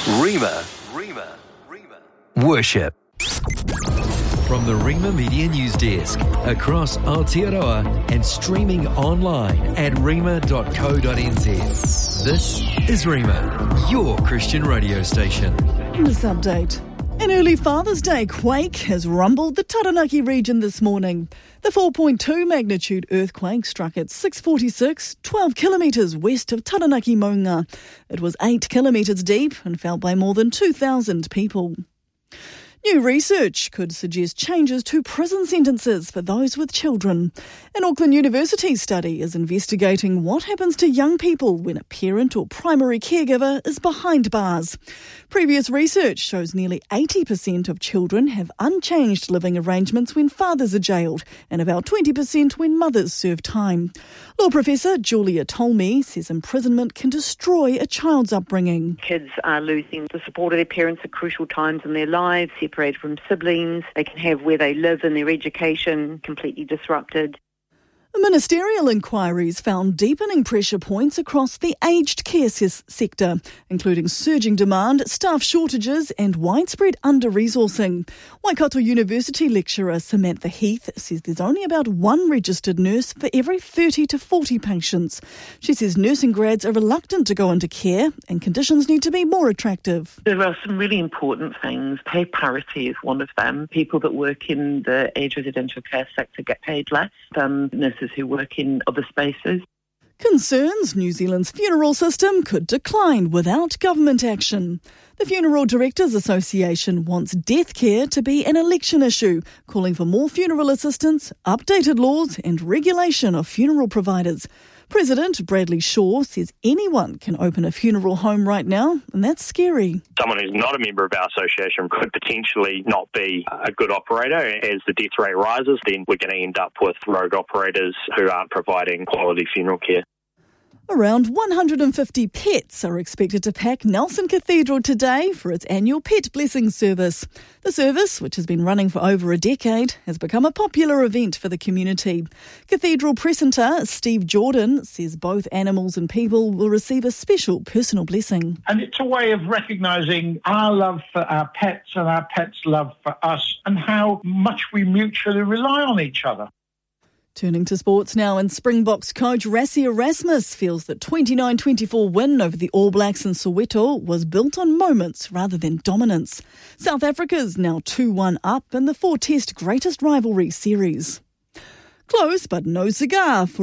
Rima. Worship. From the Rima Media News Desk, across Aotearoa and streaming online at rima.co.nz. This is Rima, your Christian radio station. This update. An early Father's Day quake has rumbled the Taranaki region this morning. The 4.2 magnitude earthquake struck at 6:46, 12 kilometres west of Taranaki Maunga. It was 8 kilometres deep and felt by more than 2,000 people. New research could suggest changes to prison sentences for those with children. An Auckland University study is investigating what happens to young people when a parent or primary caregiver is behind bars. Previous research shows nearly 80% of children have unchanged living arrangements when fathers are jailed, and about 20% when mothers serve time. Law professor Julia Tolmie says imprisonment can destroy a child's upbringing. Kids are losing the support of their parents at crucial times in their lives, separated from siblings. They can have where they live and their education completely disrupted. Ministerial inquiries found deepening pressure points across the aged care sector, including surging demand, staff shortages and widespread under-resourcing. Waikato University lecturer Samantha Heath says there's only about one registered nurse for every 30 to 40 patients. She says nursing grads are reluctant to go into care and conditions need to be more attractive. There are some really important things. Pay parity is one of them. People that work in the aged residential care sector get paid less than nurses who work in other spaces. Concerns New Zealand's funeral system could decline without government action. The Funeral Directors Association wants death care to be an election issue, calling for more funeral assistance, updated laws and regulation of funeral providers. President Bradley Shaw says anyone can open a funeral home right now, and that's scary. Someone who's not a member of our association could potentially not be a good operator. As the death rate rises, then we're going to end up with rogue operators who aren't providing quality funeral care. Around 150 pets are expected to pack Nelson Cathedral today for its annual Pet Blessing service. The service, which has been running for over a decade, has become a popular event for the community. Cathedral precentor Steve Jordan says both animals and people will receive a special personal blessing. And it's a way of recognising our love for our pets and our pets' love for us and how much we mutually rely on each other. Turning to sports now, and Springboks coach Rassie Erasmus feels that 29-24 win over the All Blacks in Soweto was built on moments rather than dominance. South Africa's now 2-1 up in the 4-test greatest rivalry series. Close but no cigar for